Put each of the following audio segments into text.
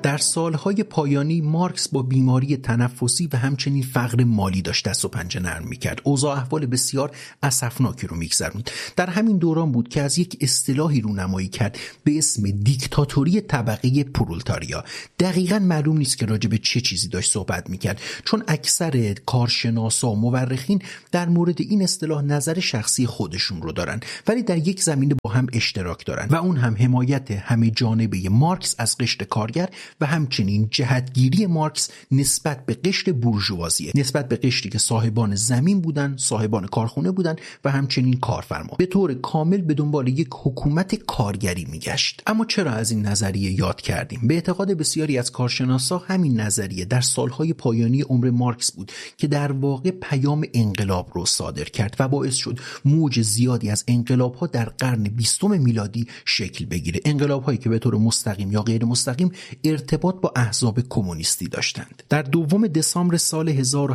در سالهای پایانی مارکس با بیماری تنفسی و همچنین فقر مالی داشت دست و پنجه نرم میکرد. اوضاع احوال بسیار اسفناکی رو میگذروند. در همین دوران بود که از یک اصطلاحی رونمایی کرد به اسم دیکتاتوری طبقه پرولتاریا. دقیقاً معلوم نیست که راجع به چه چیزی داشت صحبت میکرد، چون اکثر کارشناسا و مورخین در مورد این اصطلاح نظر شخصی خودشون رو دارن، ولی در یک زمینه با هم اشتراک دارن و اون هم حمایت همه جانبه مارکس از قشر کارگر و همچنین جهتگیری مارکس نسبت به قشر بورژوازیه، نسبت به قشری که صاحبان زمین بودن، صاحبان کارخونه بودن و همچنین کارفرما، به طور کامل به دنبال یک حکومت کارگری میگشت. اما چرا از این نظریه یاد کردیم؟ به اعتقاد بسیاری از کارشناسا همین نظریه در سالهای پایانی عمر مارکس بود که در واقع پیام انقلاب رو صادر کرد و باعث شد موج زیادی از انقلاب‌ها در قرن 20 میلادی شکل بگیره، انقلاب‌هایی که به طور مستقیم یا غیر مستقیم ارتباط با احزاب کمونیستی داشتند. در 2 دسامبر سال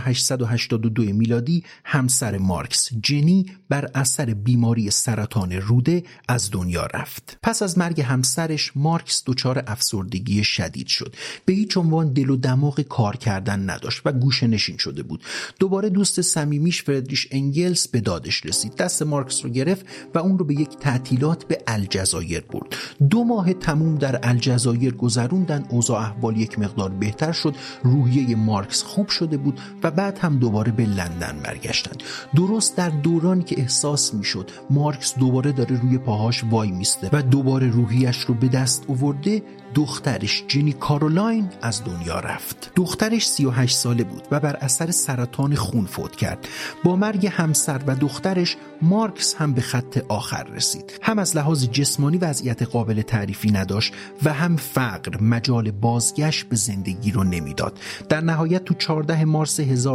1882 میلادی همسر مارکس، جنی، بر اثر بیماری سرطان روده از دنیا رفت. پس از مرگ همسرش مارکس دچار افسردگی شدید شد. به هیچ عنوان دل و دماغ کار کردن نداشت و گوشه نشین شده بود. دوباره دوست صمیمیش فردریش انگلس به دادش رسید. دست مارکس رو گرفت و اون رو به یک تعطیلات به الجزایر برد. 2 ماه تموم در الجزایر گذروندن. اوضاع احوال یک مقدار بهتر شد، روحیه مارکس خوب شده بود و بعد هم دوباره به لندن برگشتند. درست در دورانی که احساس میشد مارکس دوباره داره روی پاهاش وای میسته و دوباره روحیش رو به دست آورده، دخترش جنی کارولاین از دنیا رفت. دخترش 38 ساله بود و بر اثر سرطان خون فوت کرد. با مرگ همسر و دخترش مارکس هم به خط آخر رسید. هم از لحاظ جسمانی وضعیت قابل تعریفی نداشت و هم فقر مجال بازگشت به زندگی رو نمیداد. در نهایت تو 14 مارس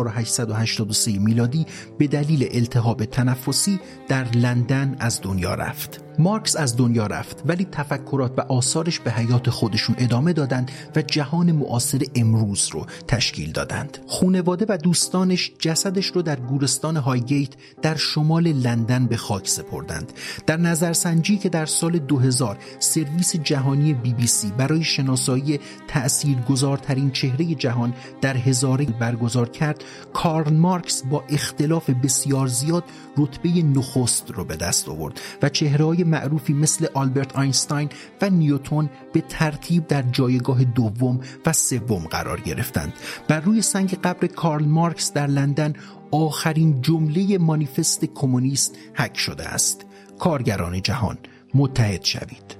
1883 میلادی به دلیل التهاب تنفسی در لندن از دنیا رفت. مارکس از دنیا رفت ولی تفکرات و آثارش به حیات خودشون ادامه دادند و جهان معاصر امروز رو تشکیل دادند. خانواده و دوستانش جسدش رو در گورستان هایگیت در شمال لندن به خاک سپردند. در نظرسنجی که در سال 2000 سرویس جهانی BBC برای شناسایی تأثیرگذارترین چهره جهان در هزاره برگزار کرد، کارل مارکس با اختلاف بسیار زیاد رتبه نخست رو به دست آورد و چهره‌های معروفی مثل آلبرت آینشتاین و نیوتن به ترتیب در جایگاه 2 و 3 قرار گرفتند. بر روی سنگ قبر کارل مارکس در لندن آخرین جمله مانیفست کمونیست حک شده است: کارگران جهان متحد شوید.